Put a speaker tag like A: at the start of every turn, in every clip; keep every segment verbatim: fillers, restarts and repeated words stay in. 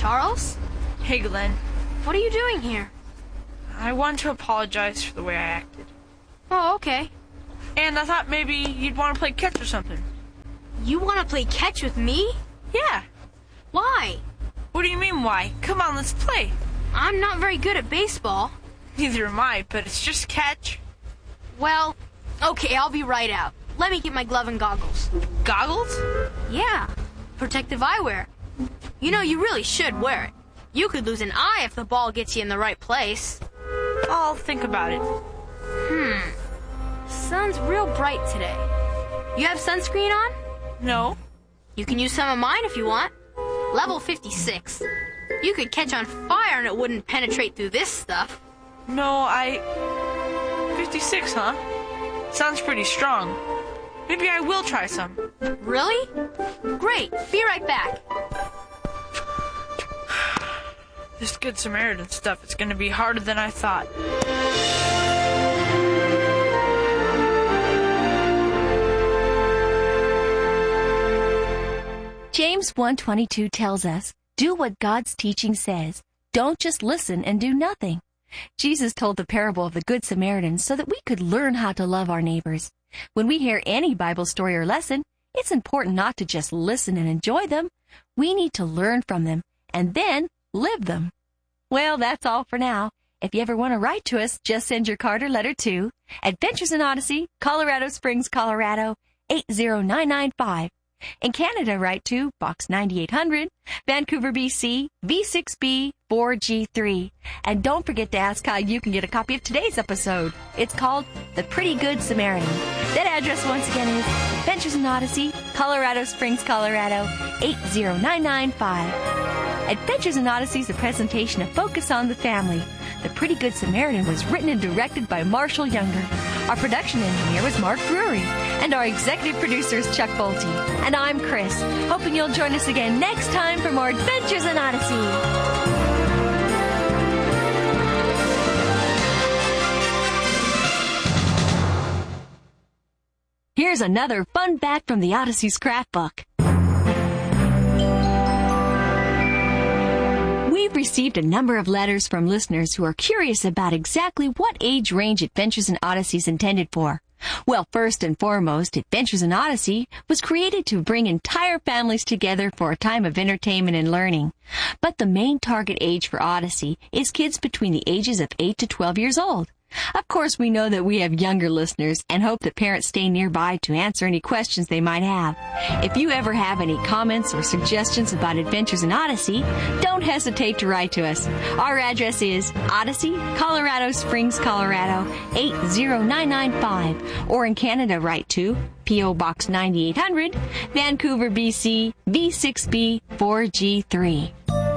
A: Charles?
B: Hey, Glenn.
A: What are you doing here?
B: I want to apologize for the way I acted.
A: Oh, okay.
B: And I thought maybe you'd want to play catch or something.
A: You want to play catch with me?
B: Yeah.
A: Why?
B: What do you mean, why? Come on, let's play.
A: I'm not very good at baseball.
B: Neither am I, but it's just catch.
A: Well, okay, I'll be right out. Let me get my glove and goggles.
B: Goggles?
A: Yeah, protective eyewear. You know, you really should wear it. You could lose an eye if the ball gets you in the right place.
B: I'll think about it.
A: Hmm. Sun's real bright today. You have sunscreen on?
B: No.
A: You can use some of mine if you want. Level fifty-six. You could catch on fire and it wouldn't penetrate through this stuff.
B: No, I... fifty-six, huh? Sounds pretty strong. Maybe I will try some.
A: Really? Great. Be right back.
B: This Good Samaritan stuff is going to be harder than I thought.
C: James one twenty-two tells us, do what God's teaching says. Don't just listen and do nothing. Jesus told the parable of the Good Samaritan so that we could learn how to love our neighbors. When we hear any Bible story or lesson, it's important not to just listen and enjoy them. We need to learn from them and then live them. Well, that's all for now. If you ever want to write to us, just send your card or letter to Adventures in Odyssey, Colorado Springs, Colorado, eight zero nine nine five. In Canada, write to Box ninety-eight hundred, Vancouver, B C, V six B four G three. And don't forget to ask how you can get a copy of today's episode. It's called The Pretty Good Samaritan. That address once again is Adventures in Odyssey, Colorado Springs, Colorado, eight zero nine nine five. Adventures in Odyssey is a presentation of Focus on the Family. The Pretty Good Samaritan was written and directed by Marshall Younger. Our production engineer was Mark Drury. And our executive producer is Chuck Bolte. And I'm Chris, hoping you'll join us again next time for more Adventures in Odyssey. Here's another fun fact from the Odyssey scrapbook. We've received a number of letters from listeners who are curious about exactly what age range Adventures in Odyssey is intended for. Well, first and foremost, Adventures in Odyssey was created to bring entire families together for a time of entertainment and learning. But the main target age for Odyssey is kids between the ages of eight to twelve years old. Of course, we know that we have younger listeners and hope that parents stay nearby to answer any questions they might have. If you ever have any comments or suggestions about Adventures in Odyssey, don't hesitate to write to us. Our address is Odyssey, Colorado Springs, Colorado, eight zero nine nine five. Or in Canada, write to P O Box ninety-eight hundred, Vancouver, B C, V six B four G three.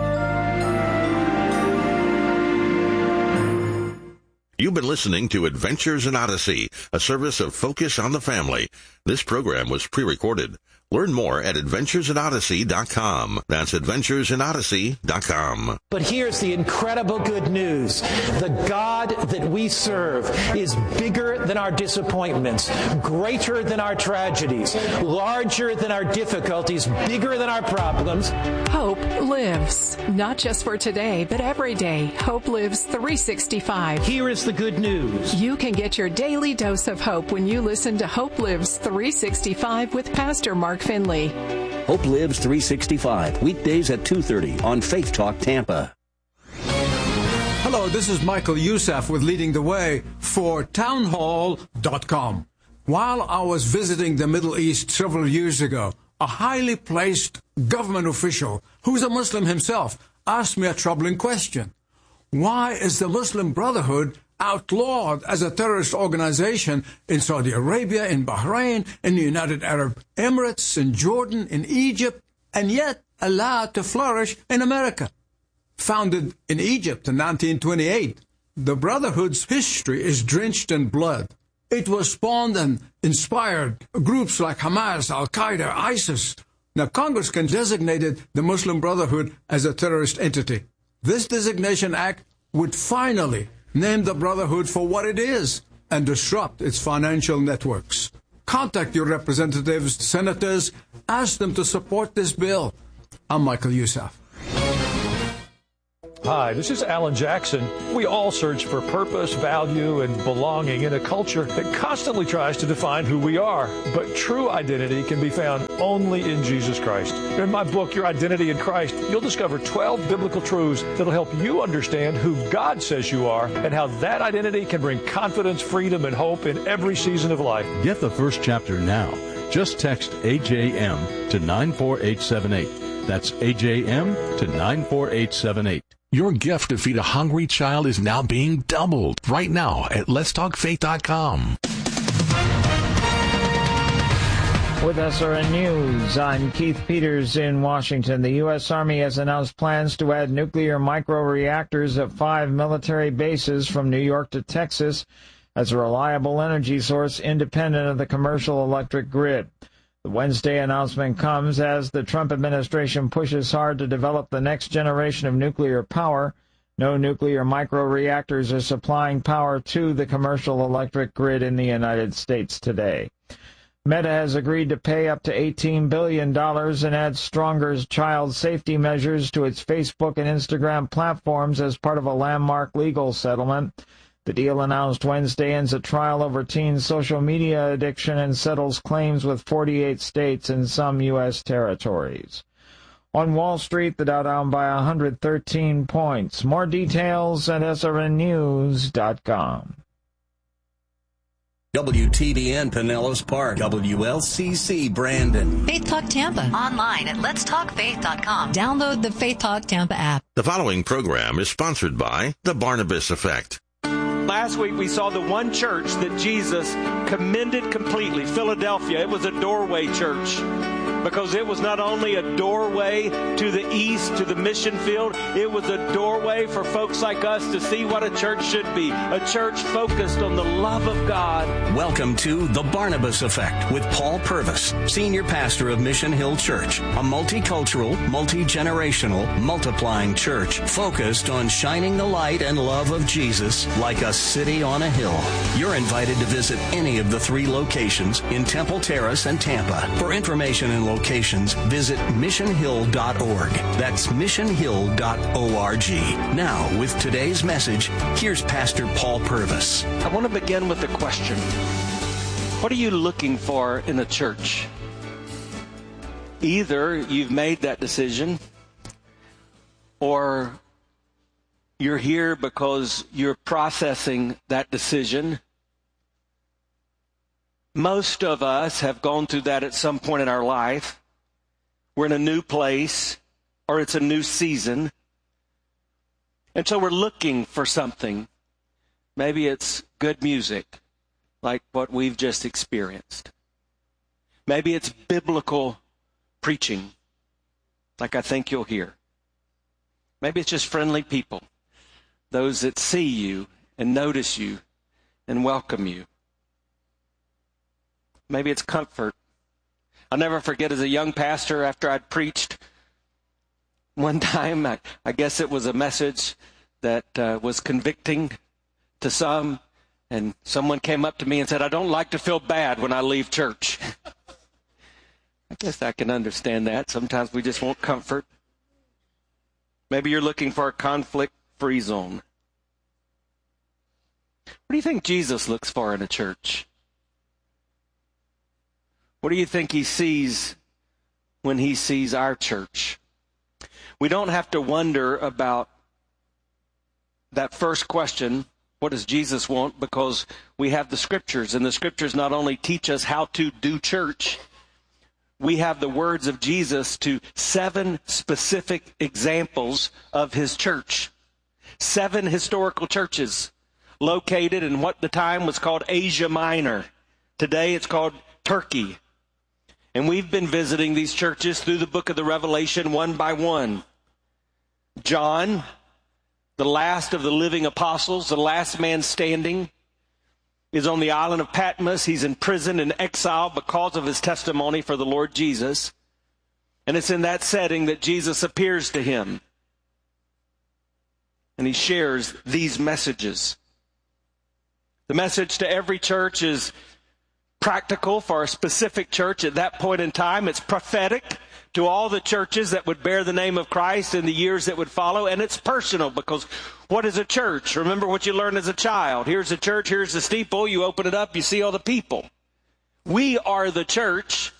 D: You've been listening to Adventures in Odyssey, a service of Focus on the Family. This program was pre-recorded. Learn more at adventures in odyssey dot com. That's adventures in odyssey dot com.
E: But here's the incredible good news. The God that we serve is bigger than our disappointments, greater than our tragedies, larger than our difficulties, bigger than our problems.
F: Hope lives, not just for today, but every day. Hope lives three sixty-five.
E: Here is the good news.
F: You can get your daily dose of hope when you listen to Hope Lives three sixty-five with Pastor Mark Finley.
G: Hope Lives three sixty-five, weekdays at two thirty on Faith Talk Tampa.
H: Hello, this is Michael Youssef with Leading the Way for townhall dot com. While I was visiting the Middle East several years ago, a highly placed government official, who's a Muslim himself, asked me a troubling question. Why is the Muslim Brotherhood outlawed as a terrorist organization in Saudi Arabia, in Bahrain, in the United Arab Emirates, in Jordan, in Egypt, and yet allowed to flourish in America? Founded in Egypt in nineteen twenty-eight, the Brotherhood's history is drenched in blood. It was spawned and inspired groups like Hamas, Al-Qaeda, ISIS. Now, Congress can designate the Muslim Brotherhood as a terrorist entity. This designation act would finally name the Brotherhood for what it is and disrupt its financial networks. Contact your representatives, senators, ask them to support this bill. I'm Michael Youssef.
I: Hi, this is Alan Jackson. We all search for purpose, value, and belonging in a culture that constantly tries to define who we are. But true identity can be found only in Jesus Christ. In my book, Your Identity in Christ, you'll discover twelve biblical truths that'll help you understand who God says you are and how that identity can bring confidence, freedom, and hope in every season of life.
J: Get the first chapter now. Just text A J M to nine four eight seven eight. That's A J M to nine four eight seven eight.
K: Your gift to feed a hungry child is now being doubled right now at lets talk faith dot com.
L: With S R N News, I'm Keith Peters in Washington. The U S. Army has announced plans to add nuclear microreactors at five military bases from New York to Texas as a reliable energy source independent of the commercial electric grid. The Wednesday announcement comes as the Trump administration pushes hard to develop the next generation of nuclear power. No nuclear microreactors are supplying power to the commercial electric grid in the United States today. Meta has agreed to pay up to eighteen billion dollars and add stronger child safety measures to its Facebook and Instagram platforms as part of a landmark legal settlement. The deal announced Wednesday ends a trial over teen social media addiction and settles claims with forty-eight states and some U S territories. On Wall Street, the Dow down by one hundred thirteen points. More details at S R N news dot com.
G: W T B N Pinellas Park, W L C C Brandon.
M: Faith Talk Tampa. Online at lets talk faith dot com. Download the Faith Talk Tampa app.
D: The following program is sponsored by The Barnabas Effect.
N: Last week we saw the one church that Jesus commended completely, Philadelphia. It was a doorway church because it was not only a doorway to the east, to the mission field, it was a doorway for folks like us to see what a church should be, a church focused on the love of God.
G: Welcome to The Barnabas Effect with Paul Purvis, Senior Pastor of Mission Hill Church, a multicultural, multi-generational, multiplying church focused on shining the light and love of Jesus like a city on a hill. You're invited to visit any of the three locations in Temple Terrace and Tampa. For information and locations, visit mission hill dot org. That's mission hill dot org. Now, with today's message, here's Pastor Paul Purvis.
N: I want to begin with a question. What are you looking for in a church? Either you've made that decision, or you're here because you're processing that decision. Most of us have gone through that at some point in our life. We're in a new place, or it's a new season. And so we're looking for something. Maybe it's good music, like what we've just experienced. Maybe it's biblical preaching, like I think you'll hear. Maybe it's just friendly people, those that see you and notice you and welcome you. Maybe it's comfort. I'll never forget, as a young pastor, after I'd preached one time, I, I guess it was a message that uh, was convicting to some, and someone came up to me and said, I don't like to feel bad when I leave church. I guess I can understand that. Sometimes we just want comfort. Maybe you're looking for a conflict-free zone. What do you think Jesus looks for in a church? What do you think he sees when he sees our church? We don't have to wonder about that first question, what does Jesus want? Because we have the scriptures, and the scriptures not only teach us how to do church, we have the words of Jesus to seven specific examples of his church. Seven historical churches located in what the time was called Asia Minor. Today it's called Turkey. And we've been visiting these churches through the book of the Revelation one by one. John, the last of the living apostles, the last man standing, is on the island of Patmos. He's in prison and exile because of his testimony for the Lord Jesus. And it's in that setting that Jesus appears to him. And he shares these messages. The message to every church is practical for a specific church at that point in time. It's prophetic to all the churches that would bear the name of Christ in the years that would follow. And it's personal, because what is a church? Remember what you learned as a child. Here's a church, here's the steeple. You open it up, you see all the people. We are the church,